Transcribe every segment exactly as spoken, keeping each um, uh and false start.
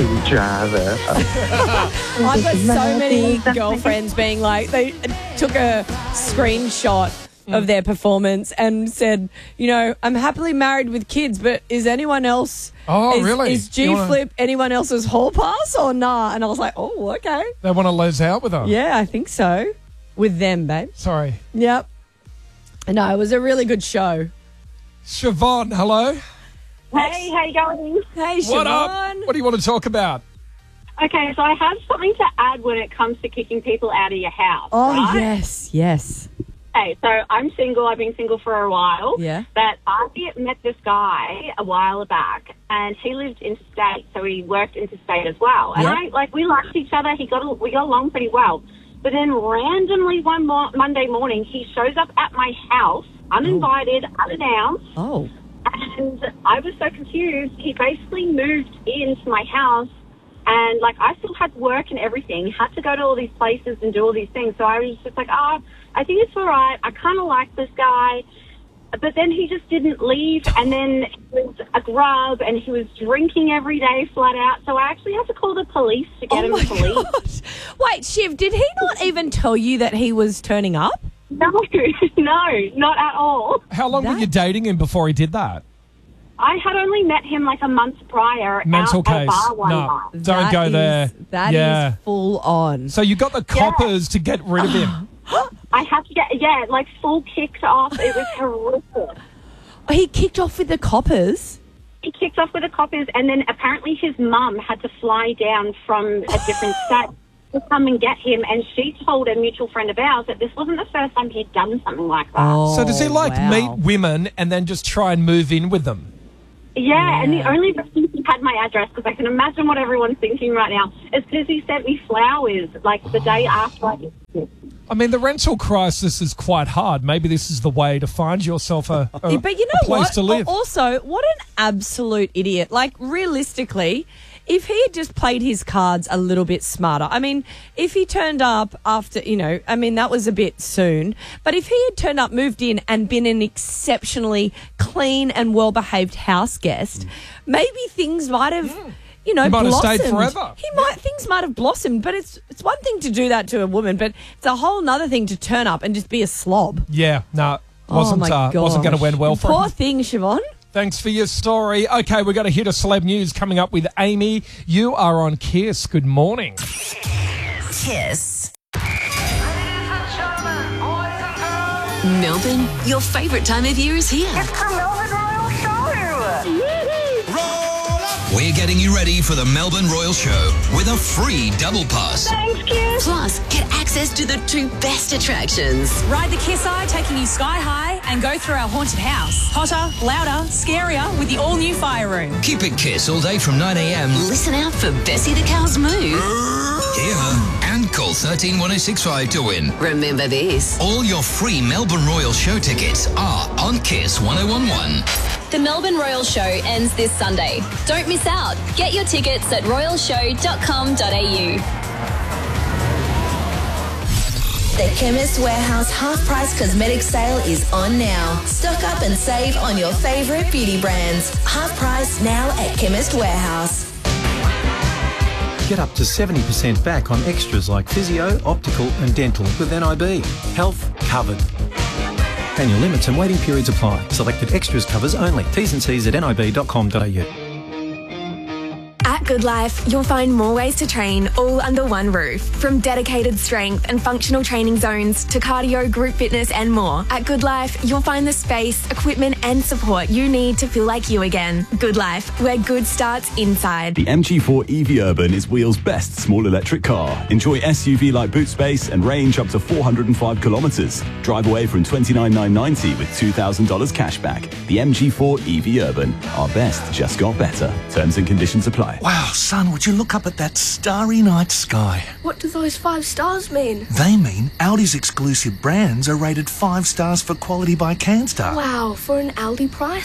would you rather? I've got so many girlfriends being like, they took a screenshot of their performance and said, you know, I'm happily married with kids, but is anyone else... Oh, is, really? Is You wanna- G-Flip anyone else's hall pass or nah? And I was like, oh, okay. They want to les out with her? Yeah, I think so. With them, babe. Sorry. Yep. No, it was a really good show. Siobhan, hello. Hey, how you going? Hey, Siobhan. What up? What do you want to talk about? Okay, so I have something to add when it comes to kicking people out of your house. Oh, right? yes, yes. Okay, so I'm single. I've been single for a while. Yeah. But I met this guy a while back, and he lived interstate, so he worked interstate as well. And Yeah. I like we liked each other. He got we got along pretty well. But then randomly one mo- Monday morning, he shows up at my house, uninvited, unannounced. Oh. And I was so confused. He basically moved into my house, and like I still had work and everything, had to go to all these places and do all these things. So I was just like, oh, I think it's all right. I kind of like this guy. But then he just didn't leave, and then he was a grub, and he was drinking every day flat out. So I actually had to call the police to get Oh, him my to leave. God. Wait, Shiv, did he not even tell you that he was turning up? No, no, not at all. How long were That- you dating him before he did that? I had only met him like a month prior Mental out at a case. bar one No. night. Don't That go is- there. That Yeah. is full on. So you got the coppers to get rid of him. I had to get, yeah, like full kicked off. It was horrific. He kicked off with the coppers. He kicked off with the coppers, and then apparently his mum had to fly down from a different state to come and get him, and she told a mutual friend of ours that this wasn't the first time he'd done something like that. Oh, So does he like wow. meet women and then just try and move in with them? Yeah, and the only reason he had my address, because I can imagine what everyone's thinking right now, is because he sent me flowers like the day after I did this. I mean, the rental crisis is quite hard. Maybe this is the way to find yourself a, a, Yeah, but you a know place what? to live. Also, what an absolute idiot. Like, realistically, if he had just played his cards a little bit smarter, I mean, if he turned up after, you know, I mean, that was a bit soon, but if he had turned up, moved in, and been an exceptionally clean and well-behaved house guest, maybe things might have... You know, He might have blossomed. stayed forever. He might things might have blossomed, but it's it's one thing to do that to a woman, but it's a whole nother thing to turn up and just be a slob. Yeah, no, wasn't oh my uh, wasn't going to gosh. end well for Poor him. thing, Siobhan. Thanks for your story. Okay, we're going to hit a celeb news coming up with Amy. You are on Kiss. Good morning. Kiss. Melbourne, your favourite time of year is here. It's the Melbourne Royal Show. We're getting you ready for the Melbourne Royal Show with a free double pass. Thanks, kids. Plus, get access to the two best attractions. Ride the Kiss Eye, taking you sky high, and go through our haunted house. Hotter, louder, scarier with the all-new fire room. Keep it Kiss all day from nine a.m. Listen out for Bessie the Cow's move. Here and call one three one oh six five to win. Remember this. All your free Melbourne Royal Show tickets are on Kiss one oh one one. The Melbourne Royal Show ends this Sunday. Don't miss out. Get your tickets at royal show dot com dot a u. The Chemist Warehouse half-price cosmetic sale is on now. Stock up and save on your favourite beauty brands. Half price now at Chemist Warehouse. Get up to seventy percent back on extras like physio, optical and dental with N I B. Health covered. Annual limits and waiting periods apply. Selected extras covers only. T's and C's at n i b dot com dot a u. At Good Life, you'll find more ways to train all under one roof. From dedicated strength and functional training zones to cardio, group fitness and more. At Good Life, you'll find the space, equipment and support you need to feel like you again. Good Life, where good starts inside. The M G four E V Urban is Wheel's best small electric car. Enjoy S U V-like boot space and range up to four hundred five kilometres. Drive away from twenty-nine thousand nine hundred ninety with two thousand dollars cash back. The M G four E V Urban. Our best just got better. Terms and conditions apply. Wow, son, would you look up at that starry night sky? What do those five stars mean? They mean Audi's exclusive brands are rated five stars for quality by CanStar. Wow, for an Aldi price?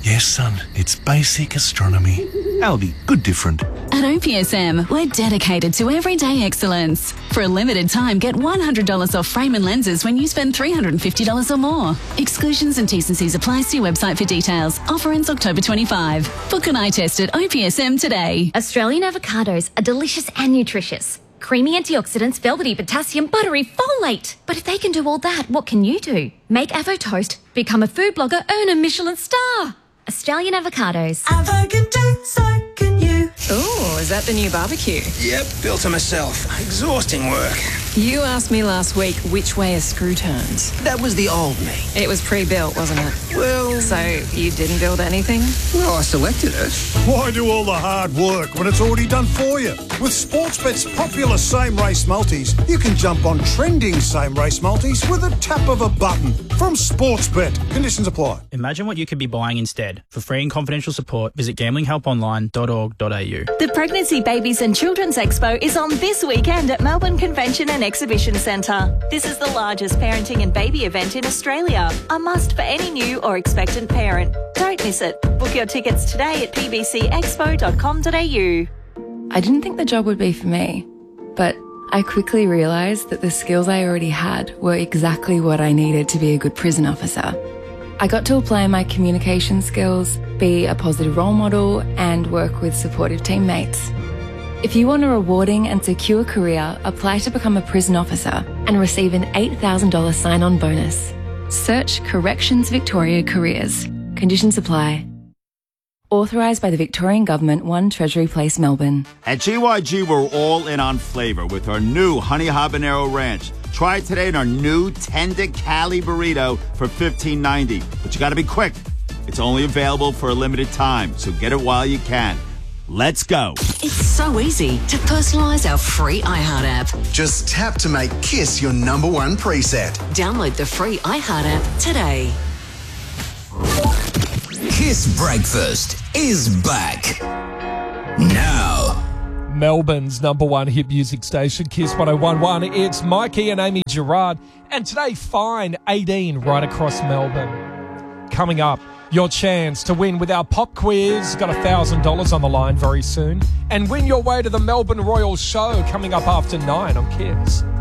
Yes, son, it's basic astronomy. Aldi, good different. At O P S M, we're dedicated to everyday excellence. For a limited time, get one hundred dollars off frame and lenses when you spend three hundred fifty dollars or more. Exclusions and T's and C's apply. See website for details. Offer ends October twenty-fifth. Book an eye test at O P S M today. Australian avocados are delicious and nutritious. Creamy antioxidants, velvety potassium, buttery folate. But if they can do all that, what can you do? Make Avo toast, become a food blogger, earn a Michelin star. Australian avocados. Avo can do, so can you. Ooh, is that the new barbecue? Yep, built it myself. Exhausting work. You asked me last week which way a screw turns. That was the old me. It was pre-built, wasn't it? Well... So you didn't build anything? Well, I selected it. Why do all the hard work when it's already done for you? With Sportsbet's popular same-race multis, you can jump on trending same-race multis with a tap of a button. From Sportsbet. Conditions apply. Imagine what you could be buying instead. For free and confidential support, visit gambling help online dot org dot a u. The Pregnancy, Babies and Children's Expo is on this weekend at Melbourne Convention and Exhibition Centre. This is the largest parenting and baby event in Australia. A must for any new or expectant parent. Don't miss it. Book your tickets today at p b c expo dot com dot a u. I didn't think the job would be for me, but I quickly realised that the skills I already had were exactly what I needed to be a good prison officer. I got to apply my communication skills, be a positive role model, and work with supportive teammates. If you want a rewarding and secure career, apply to become a prison officer and receive an eight thousand dollars sign-on bonus. Search Corrections Victoria Careers. Conditions apply. Authorised by the Victorian Government, one Treasury Place, Melbourne. At G Y G, we're all in on flavour with our new Honey Habanero Ranch. Try it today in our new Tender Cali Burrito for fifteen ninety. But you got to be quick. It's only available for a limited time, so get it while you can. Let's go. It's so easy to personalise our free iHeart app. Just tap to make Kiss your number one preset. Download the free iHeart app today. Kiss Breakfast is back. Now. Melbourne's number one hit music station, Kiss one oh one point one. It's Mikey and Amy Gerard. And today, Fine eighteen right across Melbourne. Coming up, your chance to win with our pop quiz. Got one thousand dollars on the line very soon. And win your way to the Melbourne Royal Show coming up after nine on Kiss.